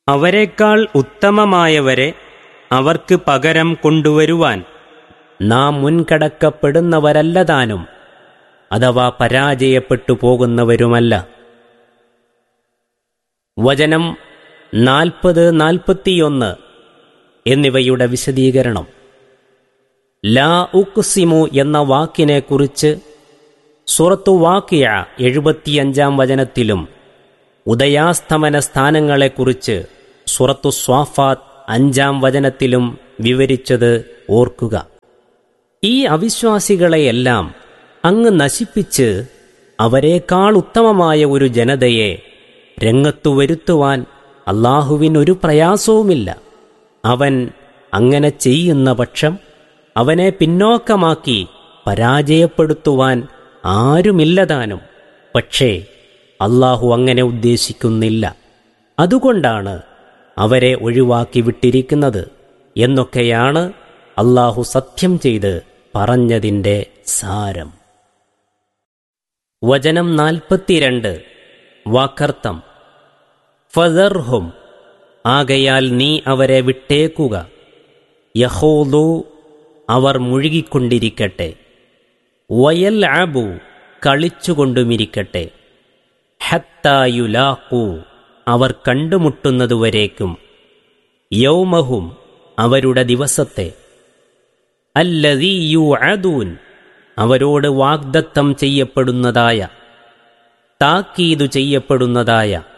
അവരെക്കാൾ ഉത്തമമായവരെ അവർക്ക് പകരം കൊണ്ടുവരുവാൻ നാം മുൻകടക്കപ്പെടുന്നവരല്ലതാനും അഥവാ പരാജയപ്പെട്ടു പോകുന്നവരുമല്ല. വചനം 40-41 എന്നിവയുടെ വിശദീകരണം. ലാ ഉഖ്സിമു എന്ന വാക്കിനെക്കുറിച്ച് സൂറത്തു വാഖിഅ 75-ാം വചനത്തിലും ഉദയാസ്തമന സ്ഥാനങ്ങളെക്കുറിച്ച് സൂറത്തു സ്വാഫാത്ത് 5-ാം വചനത്തിലും വിവരിച്ചത് ഓർക്കുക. ഈ അവിശ്വാസികളെയെല്ലാം അങ്ങ് നശിപ്പിച്ച് അവരെക്കാൾ ഉത്തമമായ ഒരു ജനതയെ രംഗത്തു വരുത്തുവാൻ അല്ലാഹുവിനൊരു പ്രയാസവുമില്ല. അവൻ അങ്ങനെ ചെയ്യുന്ന പക്ഷം അവനെ പിന്നോക്കമാക്കി പരാജയപ്പെടുത്തുവാൻ ആരുമില്ലതാനും. പക്ഷേ അല്ലാഹു അങ്ങനെ ഉദ്ദേശിക്കുന്നില്ല. അതുകൊണ്ടാണ് അവരെ ഒഴിവാക്കി വിട്ടിരിക്കുന്നത് എന്നൊക്കെയാണ് അല്ലാഹു സത്യം ചെയ്ത് പറഞ്ഞതിൻ്റെ സാരം. വചനം 42 വാക്കർത്ഥം. ഫദർഹും, ആകയാൽ നീ അവരെ വിട്ടേക്കുക. യഖൂദു, അവർ മുഴുകിക്കൊണ്ടിരിക്കട്ടെ. വയൽഅബു, കളിച്ചുകൊണ്ടുമിരിക്കട്ടെ. ഹത്താ യുലാഖൂ, അവർ കണ്ടുമുട്ടുന്നതുവരേക്കും. യൗമഹും, അവരുടെ ദിവസത്തെ. അല്ലദീ യുഅദൂൻ, അവരോട് വാഗ്ദത്തം ചെയ്യപ്പെടുന്നതായ, താക്കീതു ചെയ്യപ്പെടുന്നതായ.